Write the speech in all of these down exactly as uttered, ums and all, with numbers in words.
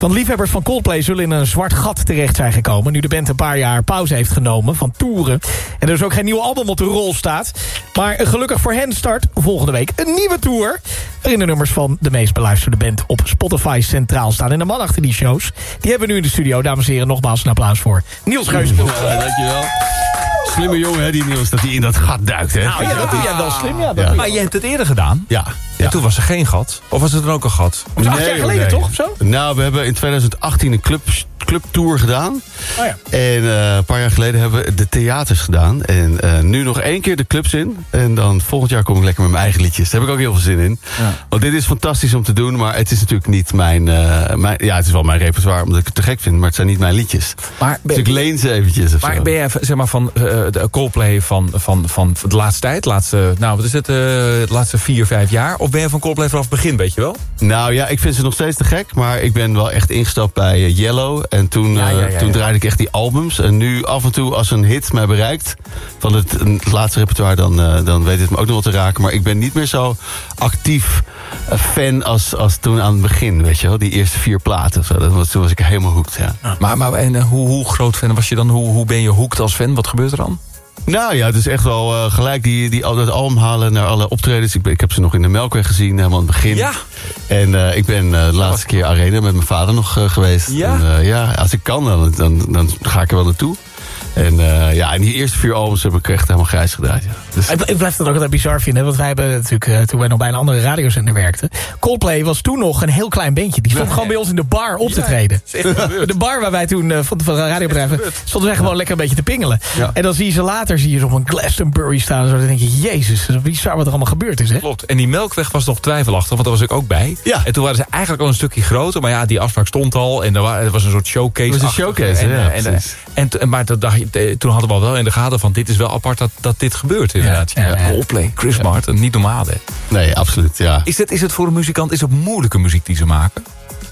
Want liefhebbers van Coldplay zullen in een zwart gat terecht zijn gekomen... nu de band een paar jaar pauze heeft genomen van toeren. En er dus ook geen nieuw album op de rol staat. Maar gelukkig voor hen start volgende week een nieuwe tour... waarin de nummers van de meest beluisterde band op Spotify centraal staan. En de man achter die shows, die hebben we nu in de studio. Dames en heren, nogmaals een applaus voor Niels Geuzenbroek. Ja, dankjewel. Slimme jongen, hè, die Niels, dat hij in dat gat duikt, hè? Nou, ja, dat doe jij wel slim, ja. Dat Ja. Maar je hebt het eerder gedaan. Ja. En toen was er geen gat. Of was het dan ook een gat? was acht jaar geleden, toch, of zo? Nou, we hebben in twintig achttien een club, clubtour gedaan. Oh ja. En uh, een paar jaar geleden hebben we de theaters gedaan. En uh, nu nog één keer de clubs in. En dan volgend jaar kom ik lekker met mijn eigen liedjes. Daar heb ik ook heel veel zin in. Ja. Want dit is fantastisch om te doen. Maar het is natuurlijk niet mijn, uh, mijn... Ja, het is wel mijn repertoire, omdat ik het te gek vind. Maar het zijn niet mijn liedjes. Maar Dus ik leen ze eventjes of Maar zo. ben jij zeg maar, van uh, de Coldplay van, van, van de laatste tijd? Laatste, nou, wat is het? Uh, de laatste vier, vijf jaar? Of ben je van Coldplay vanaf het begin, weet je wel? Nou ja, ik vind ze nog steeds te gek. Maar ik ben wel echt ingestapt bij uh, Yellow. En toen, Ja, ja, ja, uh, toen ja. draaide ik echt die albums. En nu af en toe als een hit mij bereikt... van het, het laatste repertoire, dan, uh, dan weet het me ook nog wel te raken. Maar ik ben niet meer zo actief uh, fan als, als toen aan het begin. Weet je wel, die eerste vier platen. Zo. Dat was, toen was ik helemaal hooked, ja. Ja. Maar, maar en, uh, hoe, hoe groot fan was je dan? Hoe, hoe ben je hooked als fan? Wat gebeurt er dan? Nou ja, het is echt wel uh, gelijk die, die, dat album halen naar alle optredens. Ik, ben, ik heb ze nog in de Melkweg gezien, helemaal aan het begin. Ja. En uh, ik ben uh, de laatste keer Arena met mijn vader nog uh, geweest. Ja? En, uh, ja, als ik kan, dan, dan, dan ga ik er wel naartoe. En uh, ja, en die eerste vier albums heb ik echt helemaal grijs gedraaid. Ja. Dus... Ik, ik blijf het ook altijd bizar vinden. Want wij hebben natuurlijk, uh, toen wij nog bij een andere radiozender werkten... Coldplay was toen nog een heel klein bandje. Die stond Ja. gewoon bij ons in de bar op te treden. De bar waar wij toen uh, van, van de radiobedrijven... stonden wij gewoon lekker een beetje te pingelen. Ja. En dan zie je ze later zie je ze op een Glastonbury staan. En zo, dan denk je, jezus, dat is bizar wat er allemaal gebeurd is. Hè? Klopt. En die Melkweg was nog twijfelachtig, want daar was ik ook bij. Ja. En toen waren ze eigenlijk al een stukje groter. Maar ja, die afspraak stond al. En er, wa- er was een soort showcase. Het was een showcase, en, ja, en, en, precies. en, en, maar toen, dacht je, toen hadden we al wel in de gaten van... dit is wel apart dat, dat dit gebeurt inderdaad. Ja, ja, ja. Coldplay, Chris Ja. Martin, niet normaal hè. Nee, absoluut, ja. Is het, is het voor een muzikant is het moeilijke muziek die ze maken?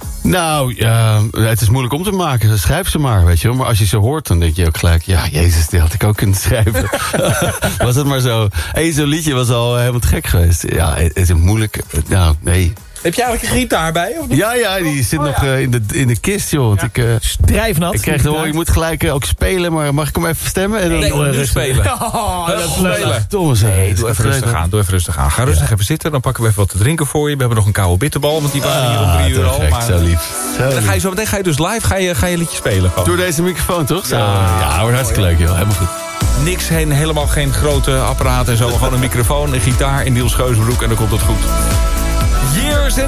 Nou, uh, het is moeilijk om te maken. Schrijf ze maar, weet je wel. Maar als je ze hoort, dan denk je ook gelijk... ja, jezus, die had ik ook kunnen schrijven. Was het maar zo. Eén zo'n liedje was al helemaal te gek geweest. Ja, het is moeilijk. Nou, nee. Heb je eigenlijk een gitaar bij? Of niet? Ja, ja, die zit Oh, nog ja. uh, in, de, in de kist, joh. Want Ja. ik, uh, Drijfnat. ik kreeg te horen, je moet gelijk uh, ook spelen... maar mag ik hem even stemmen? En dan, Nee, uh, nu rustig. spelen. Oh, dat is Spelen. leuk. Domme zeg. Nee, doe even rustig aan. Doe even rustig aan. Ga rustig even zitten. Dan pakken we even wat te drinken voor je. We hebben nog een koude bitterbal, want die waren hier om drie uur te al. gek, Maar zo lief. Zo dan ga je lief. zo meteen ga je dus live ga je, ga je liedje spelen. Gewoon. Door deze microfoon, toch? Zo. Ja. Ja, wordt hartstikke leuk, joh. Helemaal goed. Niks heen, helemaal geen grote apparaten en zo. Gewoon een microfoon, een gitaar en Niels Geuzenbroek en dan komt het goed. Years and